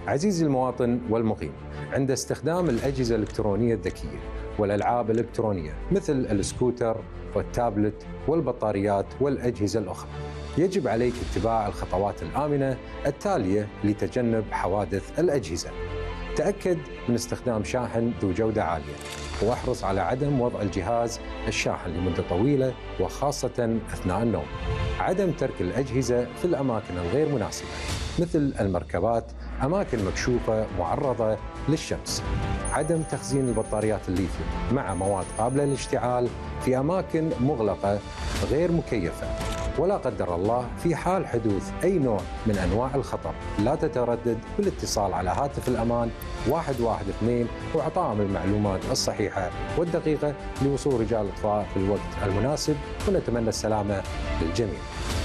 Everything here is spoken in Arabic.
عزيزي المواطن والمقيم، عند استخدام الأجهزة الإلكترونية الذكية والألعاب الإلكترونية مثل السكوتر والتابلت والبطاريات والأجهزة الأخرى، يجب عليك اتباع الخطوات الآمنة التالية لتجنب حوادث الأجهزة. تأكد من استخدام شاحن ذو جودة عالية، واحرص على عدم وضع الجهاز الشاحن لمدة طويلة وخاصة أثناء النوم. عدم ترك الأجهزة في الأماكن الغير مناسبة مثل المركبات، أماكن مكشوفة معرضة للشمس. عدم تخزين البطاريات الليثيوم مع مواد قابلة للاشتعال في أماكن مغلقة غير مكيفة. ولا قدر الله في حال حدوث أي نوع من أنواع الخطر لا تتردد بالاتصال على هاتف الأمان 112 وإعطائهم المعلومات الصحيحة والدقيقة لوصول رجال الإطفاء في الوقت المناسب، ونتمنى السلامة للجميع.